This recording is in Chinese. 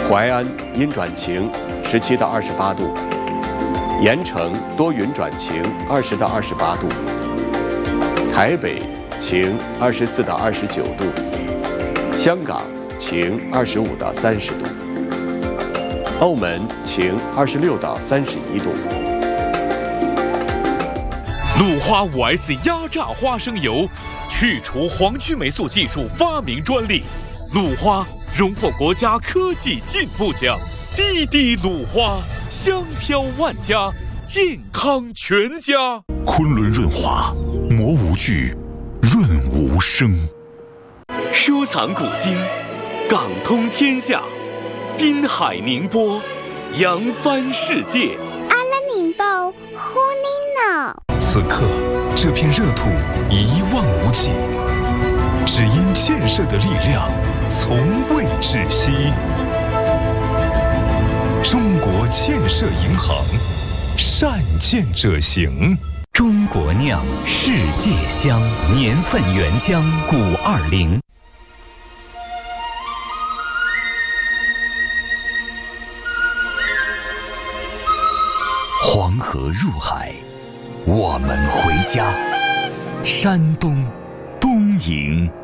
淮安阴转晴，17到28度；盐城多云转晴，20到28度；台北晴，24到29度；香港晴，25到30度；澳门晴，26到31度。 鲁花 5S 压榨花生油，去除黄曲霉素技术发明专利。鲁花荣获国家科技进步奖。滴滴鲁花，香飘万家，健康全家。 昆仑润滑，磨无惧，润无声。 收藏古今，港通天下，滨海宁波，扬帆世界。 阿拉宁波，呼尼诺。 此刻，这片热土一望无际，只因建设的力量从未止息。中国建设银行，善建者行。 中国酿世界香，年份原浆520。黄河入海，我们回家。山东东营。